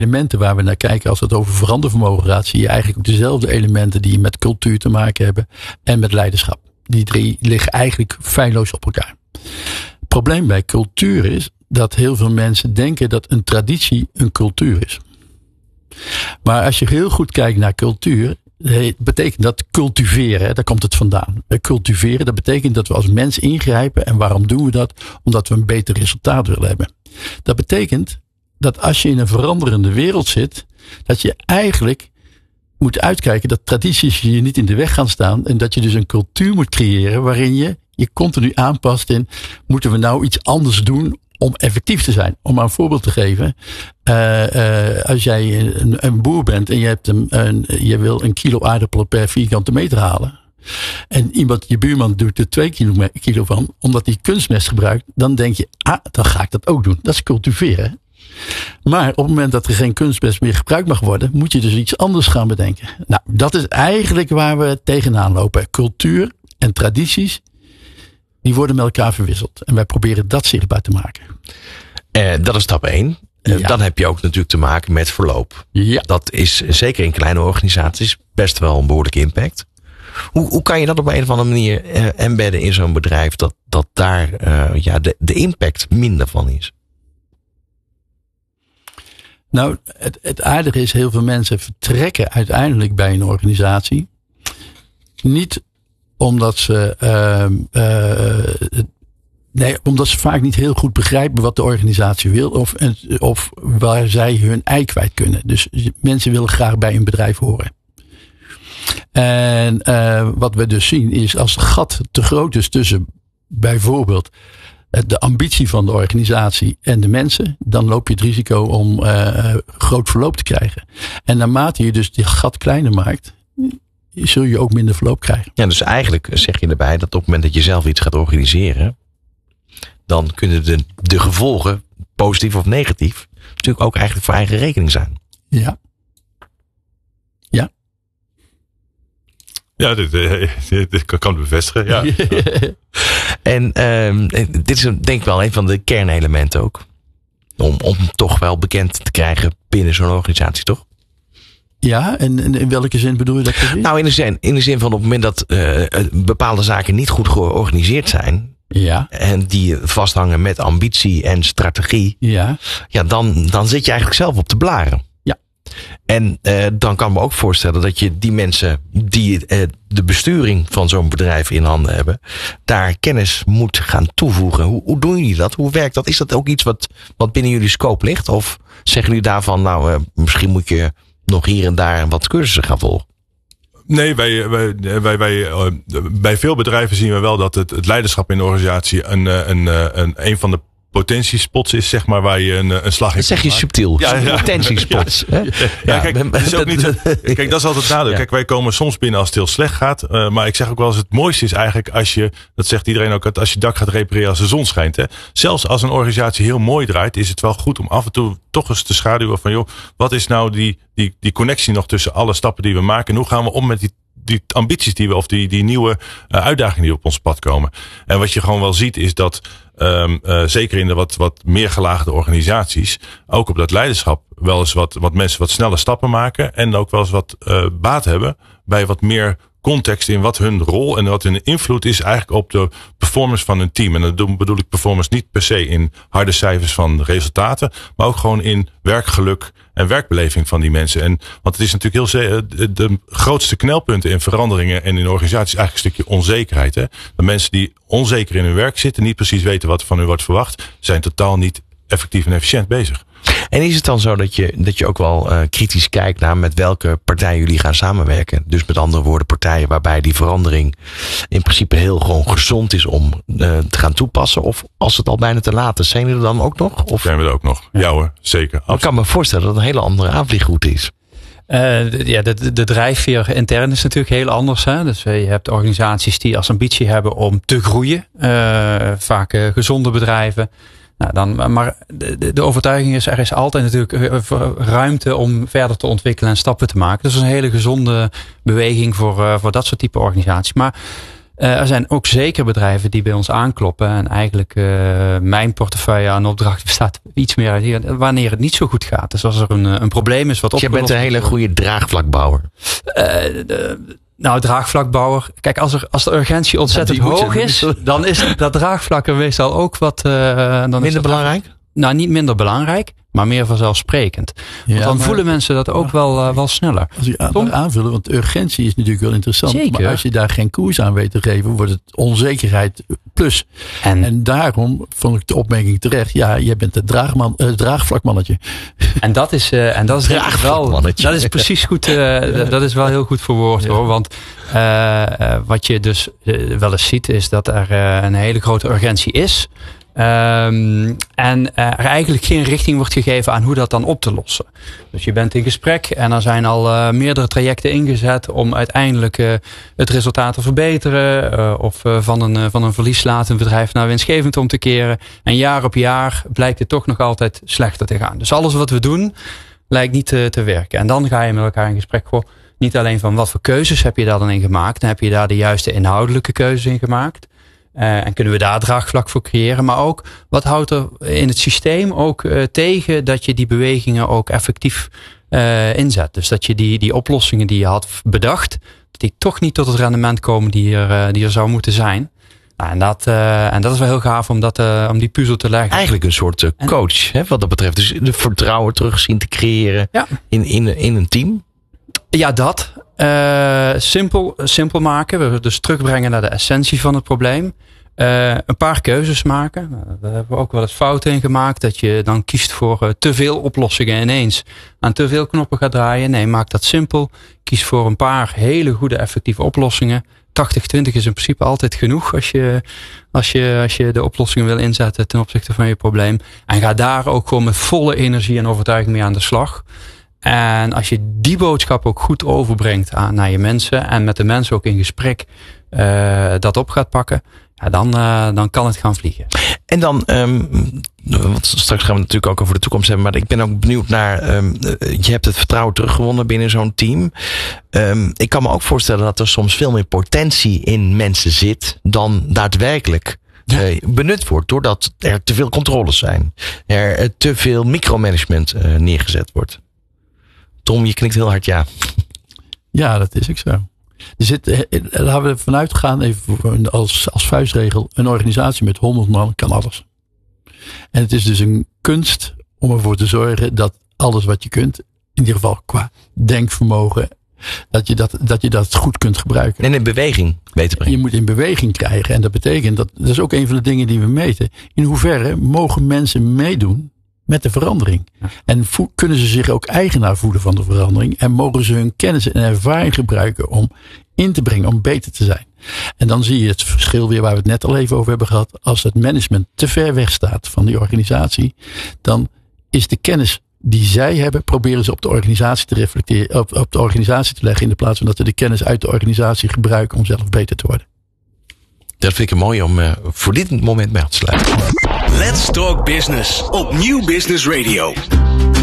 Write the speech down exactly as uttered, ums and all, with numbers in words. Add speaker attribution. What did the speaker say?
Speaker 1: elementen waar we naar kijken als het over verandervermogen gaat, zie je eigenlijk ook dezelfde elementen die met cultuur te maken hebben en met leiderschap. Die drie liggen eigenlijk feilloos op elkaar. Het probleem bij cultuur is dat heel veel mensen denken dat een traditie een cultuur is. Maar als je heel goed kijkt naar cultuur, betekent dat cultiveren, daar komt het vandaan. Cultiveren, dat betekent dat we als mens ingrijpen. En waarom doen we dat? Omdat we een beter resultaat willen hebben. Dat betekent dat als je in een veranderende wereld zit, dat je eigenlijk moet uitkijken dat tradities je niet in de weg gaan staan. En dat je dus een cultuur moet creëren waarin je je continu aanpast in, moeten we nou iets anders doen om effectief te zijn? Om maar een voorbeeld te geven. Uh, uh, als jij een, een boer bent en je, hebt een, een, je wil een kilo aardappelen per vierkante meter halen. En iemand, je buurman doet er twee kilo, kilo van, omdat hij kunstmest gebruikt. Dan denk je, ah, dan ga ik dat ook doen. Dat is cultiveren. Maar op het moment dat er geen kunstmest meer gebruikt mag worden, moet je dus iets anders gaan bedenken. Nou, dat is eigenlijk waar we tegenaan lopen. Cultuur en tradities, die worden met elkaar verwisseld. En wij proberen dat zichtbaar te maken.
Speaker 2: Uh, dat is stap één. Uh,
Speaker 1: ja.
Speaker 2: Dan heb je ook natuurlijk te maken met verloop.
Speaker 1: Ja.
Speaker 2: Dat is zeker in kleine organisaties best wel een behoorlijke impact. Hoe, hoe kan je dat op een of andere manier uh, embedden in zo'n bedrijf, dat, dat daar uh, ja, de, de impact minder van is?
Speaker 1: Nou, het, het aardige is, heel veel mensen vertrekken uiteindelijk bij een organisatie. Niet omdat ze, uh, uh, nee, omdat ze vaak niet heel goed begrijpen wat de organisatie wil of, of waar zij hun ei kwijt kunnen. Dus mensen willen graag bij een bedrijf horen. En uh, wat we dus zien is, als het gat te groot is tussen bijvoorbeeld de ambitie van de organisatie en de mensen, dan loop je het risico om uh, groot verloop te krijgen. En naarmate je dus die gat kleiner maakt, zul je ook minder verloop krijgen.
Speaker 2: Ja, dus eigenlijk zeg je erbij dat op het moment dat je zelf iets gaat organiseren, dan kunnen de, de gevolgen, positief of negatief, natuurlijk ook eigenlijk voor eigen rekening zijn.
Speaker 1: Ja. Ja.
Speaker 3: Ja, dit, dit, dit kan het bevestigen. Ja.
Speaker 2: En um, dit is denk ik wel een van de kernelementen ook. Om, om toch wel bekend te krijgen binnen zo'n organisatie, toch?
Speaker 1: Ja, en, en in welke zin bedoel je dat precies?
Speaker 2: Nou, in de zin, in de zin van op het moment dat uh, bepaalde zaken niet goed georganiseerd zijn.
Speaker 1: Ja.
Speaker 2: En die vasthangen met ambitie en strategie.
Speaker 1: Ja.
Speaker 2: Ja, dan, dan zit je eigenlijk zelf op de blaren.
Speaker 1: Ja.
Speaker 2: En uh, dan kan ik me ook voorstellen dat je die mensen die uh, de besturing van zo'n bedrijf in handen hebben, daar kennis moet gaan toevoegen. Hoe, hoe doen jullie dat? Hoe werkt dat? Is dat ook iets wat, wat binnen jullie scope ligt? Of zeggen jullie daarvan, nou, uh, misschien moet je nog hier en daar wat cursussen gaan volgen?
Speaker 3: Nee, wij, wij, wij, wij, uh, bij veel bedrijven zien we wel dat het, het leiderschap in de organisatie een, een, een, een van de potentiespots is, zeg maar, waar je een, een slag in
Speaker 2: dat zeg je subtiel. Ja, ja. Potentiespots. Ja,
Speaker 3: ja, ja, kijk, dat is ook niet zo, kijk, dat is altijd het nadeel. Ja. Kijk, wij komen soms binnen als het heel slecht gaat. Uh, maar ik zeg ook wel eens, het mooiste is eigenlijk als je, dat zegt iedereen ook, als je dak gaat repareren als de zon schijnt. Hè. Zelfs als een organisatie heel mooi draait, is het wel goed om af en toe toch eens te schaduwen van, joh, wat is nou die, die, die connectie nog tussen alle stappen die we maken? En hoe gaan we om met die die ambities die we, of die, die nieuwe uh, uitdagingen die op ons pad komen. En wat je gewoon wel ziet is dat, um, uh, zeker in de wat, wat meer gelaagde organisaties, ook op dat leiderschap wel eens wat, wat mensen wat snelle stappen maken en ook wel eens wat uh, baat hebben bij wat meer context in wat hun rol en wat hun invloed is eigenlijk op de performance van hun team. En dan bedoel ik performance niet per se in harde cijfers van resultaten, maar ook gewoon in werkgeluk en werkbeleving van die mensen. En, want het is natuurlijk heel de, de grootste knelpunten in veranderingen en in organisaties is eigenlijk een stukje onzekerheid. Hè? De mensen die onzeker in hun werk zitten, niet precies weten wat er van hun wordt verwacht, zijn totaal niet effectief en efficiënt bezig.
Speaker 2: En is het dan zo dat je, dat je ook wel uh, kritisch kijkt naar met welke partijen jullie gaan samenwerken? Dus met andere woorden, partijen waarbij die verandering in principe heel gewoon gezond is om uh, te gaan toepassen? Of als het al bijna te laat is, zijn jullie er dan ook nog? Of?
Speaker 3: Zijn we er ook nog? Ja, ja hoor, zeker.
Speaker 2: Ik kan me voorstellen dat het een hele andere aanvliegroute is.
Speaker 4: Uh, ja, de, de drijfveer intern is natuurlijk heel anders. Hè? Dus je hebt organisaties die als ambitie hebben om te groeien. Uh, vaak uh, gezonde bedrijven. Nou, dan, maar de, de overtuiging is, er is altijd natuurlijk ruimte om verder te ontwikkelen en stappen te maken. Dus dat is een hele gezonde beweging voor, uh, voor dat soort type organisaties. Maar Uh, er zijn ook zeker bedrijven die bij ons aankloppen. En eigenlijk uh, mijn portefeuille aan opdrachten bestaat iets meer uit hier. Wanneer het niet zo goed gaat. Dus als er een, een probleem is wat opgelost.
Speaker 2: Je bent een hele goede draagvlakbouwer.
Speaker 4: Uh, de, nou, draagvlakbouwer. Kijk, als, er, als de urgentie ontzettend ja, hoog is, dan is dat draagvlak er meestal ook wat. Uh, dan
Speaker 2: minder
Speaker 4: is dat,
Speaker 2: belangrijk?
Speaker 4: Nou, niet minder belangrijk, maar meer vanzelfsprekend. Want ja, dan maar, voelen mensen dat ook wel, uh, wel sneller.
Speaker 1: Als je aan, aanvullen, want urgentie is natuurlijk wel interessant.
Speaker 4: Zeker.
Speaker 1: Maar als je daar geen koers aan weet te geven, wordt het onzekerheid plus. En, en daarom vond ik de opmerking terecht. Ja, jij bent het draagman, uh, draagvlakmannetje.
Speaker 4: En dat is, uh, en dat is denk ik wel. Dat is precies goed. Uh, ja. Dat is wel heel goed verwoord, ja. hoor. Want uh, uh, wat je dus uh, wel eens ziet, is dat er uh, een hele grote urgentie is. Um, en uh, er eigenlijk geen richting wordt gegeven aan hoe dat dan op te lossen. Dus je bent in gesprek en er zijn al uh, meerdere trajecten ingezet om uiteindelijk uh, het resultaat te verbeteren. Uh, of uh, van, een, uh, van een verlieslatend bedrijf naar winstgevend om te keren. En jaar op jaar blijkt het toch nog altijd slechter te gaan. Dus alles wat we doen lijkt niet te, te werken. En dan ga je met elkaar in gesprek. Goh, niet alleen van wat voor keuzes heb je daar dan in gemaakt. Dan heb je daar de juiste inhoudelijke keuzes in gemaakt. Uh, en kunnen we daar draagvlak voor creëren. Maar ook, wat houdt er in het systeem ook uh, tegen dat je die bewegingen ook effectief uh, inzet. Dus dat je die, die oplossingen die je had bedacht, dat die toch niet tot het rendement komen die er, uh, die er zou moeten zijn. Nou, en, dat, uh, en dat is wel heel gaaf om, dat, uh, om die puzzel te leggen.
Speaker 2: Eigenlijk een soort uh, coach, hè, wat dat betreft. Dus de vertrouwen terug zien te creëren ja. in, in, in een team.
Speaker 4: Ja, dat. Uh, simpel, simpel maken. We dus terugbrengen naar de essentie van het probleem. Uh, een paar keuzes maken. Daar hebben we ook wel eens fouten in gemaakt. Dat je dan kiest voor uh, te veel oplossingen ineens. Aan te veel knoppen gaat draaien. Nee, maak dat simpel. Kies voor een paar hele goede effectieve oplossingen. tachtig twintig is in principe altijd genoeg. Als je, als je, als je de oplossingen wil inzetten ten opzichte van je probleem. En ga daar ook gewoon met volle energie en overtuiging mee aan de slag. En als je die boodschap ook goed overbrengt aan, naar je mensen. En met de mensen ook in gesprek uh, dat op gaat pakken. Ja, dan, uh, dan kan het gaan vliegen.
Speaker 2: En dan, um, want straks gaan we het natuurlijk ook over de toekomst hebben. Maar ik ben ook benieuwd naar, um, je hebt het vertrouwen teruggewonnen binnen zo'n team. Um, ik kan me ook voorstellen dat er soms veel meer potentie in mensen zit dan daadwerkelijk ja. uh, benut wordt. Doordat er te veel controles zijn. Er uh, te veel micromanagement uh, neergezet wordt. Tom, je knikt heel hard ja.
Speaker 1: Ja, dat is ook zo. Er zit, laten we ervan uitgaan, even als, als vuistregel, een organisatie met honderd man kan alles. En het is dus een kunst om ervoor te zorgen dat alles wat je kunt, in ieder geval qua denkvermogen, dat je dat, dat je dat goed kunt gebruiken.
Speaker 2: En in beweging weten brengen.
Speaker 1: Je moet in beweging krijgen. En dat betekent, dat, dat is ook een van de dingen die we meten. In hoeverre mogen mensen meedoen met de verandering. Ja. En vo- kunnen ze zich ook eigenaar voelen van de verandering. En mogen ze hun kennis en ervaring gebruiken om in te brengen, om beter te zijn. En dan zie je het verschil weer waar we het net al even over hebben gehad. Als het management te ver weg staat van die organisatie, dan is de kennis die zij hebben, proberen ze op de organisatie te reflecteren, op, op de organisatie te leggen, in de plaats van dat ze de kennis uit de organisatie gebruiken om zelf beter te worden.
Speaker 2: Dat vind ik mooi om uh, voor dit moment mee aan te sluiten.
Speaker 5: Let's Talk Business op Nieuw Business Radio.